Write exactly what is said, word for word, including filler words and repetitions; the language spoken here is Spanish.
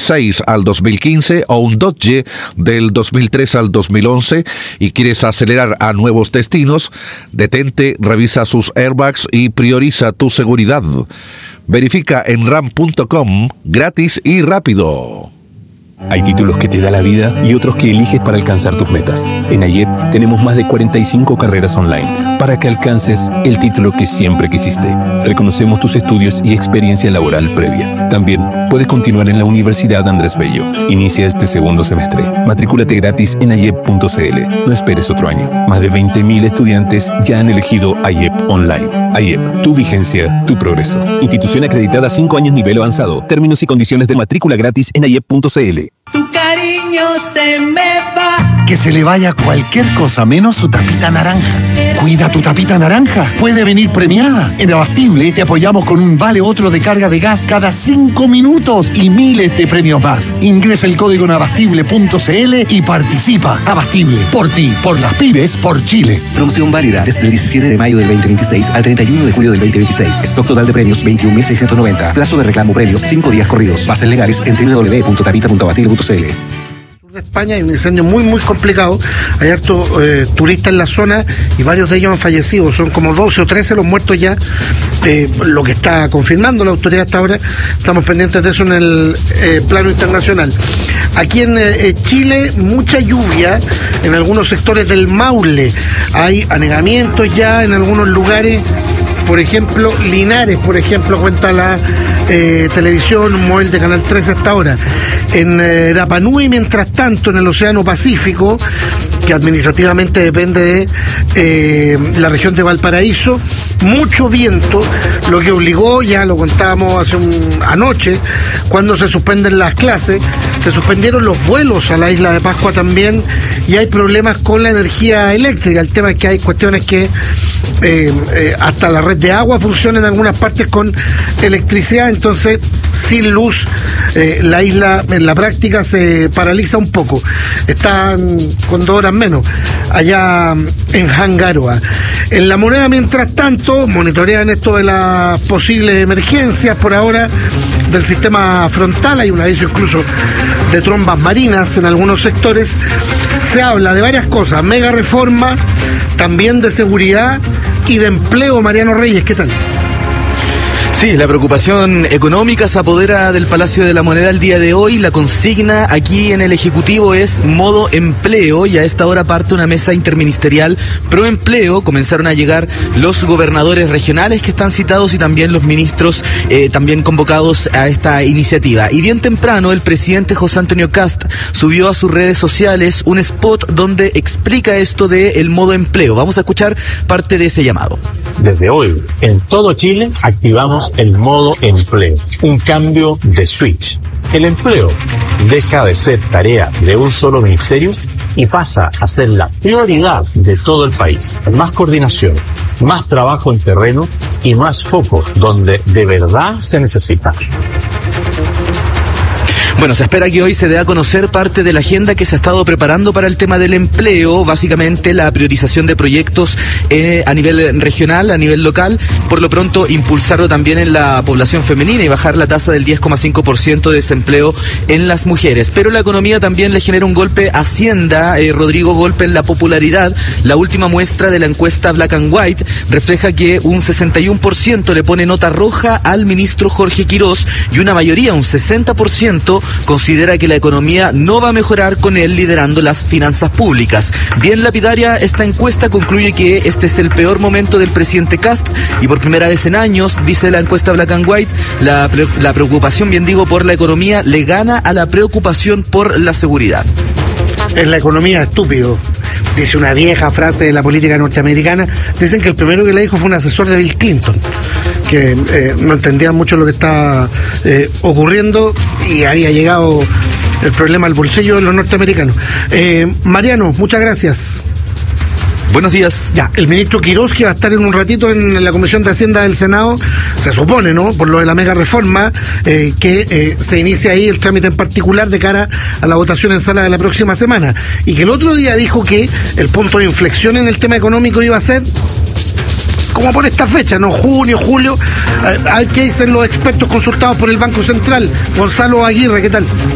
seis al dos mil quince o un Dodge del dos mil tres al dos mil once y quieres acelerar a nuevos destinos, detente, revisa sus airbags y prioriza tu seguridad. Verifica en ram punto com, gratis y rápido. Hay títulos que te da la vida y otros que eliges para alcanzar tus metas. En AYEP tenemos más de cuarenta y cinco carreras online para que alcances el título que siempre quisiste. Reconocemos tus estudios y experiencia laboral previa. También puedes continuar en la Universidad Andrés Bello. Inicia este segundo semestre. Matrículate gratis en ayep punto cl. No esperes otro año. Más de veinte mil estudiantes ya han elegido AYEP Online. AYEP, tu vigencia, tu progreso. Institución acreditada cinco años nivel avanzado. Términos y condiciones de matrícula gratis en ayep punto cl. Tu cariño se me va. Que se le vaya cualquier cosa menos su tapita naranja. Cuida tu tapita naranja. Puede venir premiada. En Abastible te apoyamos con un vale otro de carga de gas cada cinco minutos y miles de premios más. Ingresa el código en abastible punto cl y participa. Abastible, por ti, por las pymes, por Chile. Promoción válida desde el diecisiete de mayo del veinte veintiséis al treinta y uno de julio del veinte veintiséis. Stock total de premios veintiún mil seiscientos noventa. Plazo de reclamo premios cinco días corridos. Bases legales en doble u doble u doble u punto tapita punto abastible punto cl. De España hay un incendio muy muy complicado, hay hartos eh, turistas en la zona y varios de ellos han fallecido, son como doce o trece los muertos ya, eh, lo que está confirmando la autoridad hasta ahora. Estamos pendientes de eso en el eh, plano internacional. Aquí en eh, Chile mucha lluvia en algunos sectores del Maule, hay anegamientos ya en algunos lugares. Por ejemplo, Linares, por ejemplo, cuenta la eh, televisión móvil de Canal trece hasta ahora. En eh, Rapa Nui, mientras tanto, en el Océano Pacífico, que administrativamente depende de eh, la región de Valparaíso, mucho viento, lo que obligó, ya lo contábamos hace un, anoche, cuando se suspenden las clases, se suspendieron los vuelos a la isla de Pascua también, y hay problemas con la energía eléctrica. El tema es que hay cuestiones que eh, eh, hasta la red de agua funciona en algunas partes con electricidad, entonces sin luz eh, la isla en la práctica se paraliza un poco. Están con dos horas menos allá en Hangaroa. En La Moneda, mientras tanto, monitorean esto de las posibles emergencias por ahora del sistema frontal. Hay un aviso incluso de trombas marinas en algunos sectores. Se habla de varias cosas: mega reforma, también de seguridad y de empleo. Mariano Reyes, ¿qué tal? Sí, la preocupación económica se apodera del Palacio de la Moneda el día de hoy. La consigna aquí en el Ejecutivo es modo empleo, y a esta hora parte una mesa interministerial pro empleo. Comenzaron a llegar los gobernadores regionales que están citados y también los ministros eh, también convocados a esta iniciativa. Y bien temprano el presidente José Antonio Kast subió a sus redes sociales un spot donde explica esto del modo empleo. Vamos a escuchar parte de ese llamado. Desde hoy, en todo Chile, activamos el modo empleo, un cambio de switch. El empleo deja de ser tarea de un solo ministerio y pasa a ser la prioridad de todo el país. Más coordinación, más trabajo en terreno y más focos donde de verdad se necesita. Bueno, se espera que hoy se dé a conocer parte de la agenda que se ha estado preparando para el tema del empleo, básicamente la priorización de proyectos eh, a nivel regional, a nivel local, por lo pronto impulsarlo también en la población femenina y bajar la tasa del diez coma cinco por ciento de desempleo en las mujeres. Pero la economía también le genera un golpe a Hacienda, eh, Rodrigo, golpe en la popularidad. La última muestra de la encuesta Black and White refleja que un sesenta y uno por ciento le pone nota roja al ministro Jorge Quirós y una mayoría, un sesenta por ciento, considera que la economía no va a mejorar con él liderando las finanzas públicas. Bien lapidaria, esta encuesta concluye que este es el peor momento del presidente Kast y por primera vez en años, dice la encuesta Black and White, la, pre- la preocupación, bien digo, por la economía le gana a la preocupación por la seguridad. Es la economía, estúpido, dice una vieja frase de la política norteamericana. Dicen que el primero que le dijo fue un asesor de Bill Clinton, que eh, no entendía mucho lo que estaba eh, ocurriendo y había llegado el problema al bolsillo de los norteamericanos. Eh, Mariano, muchas gracias. Buenos días. Ya, el ministro Quirós, que va a estar en un ratito en la Comisión de Hacienda del Senado, se supone, ¿no?, por lo de la mega reforma, eh, que eh, se inicia ahí el trámite en particular de cara a la votación en sala de la próxima semana. Y que el otro día dijo que el punto de inflexión en el tema económico iba a ser como por esta fecha, ¿no? Junio, julio. Hay que dicen los expertos consultados por el Banco Central. Gonzalo Aguirre, ¿qué tal?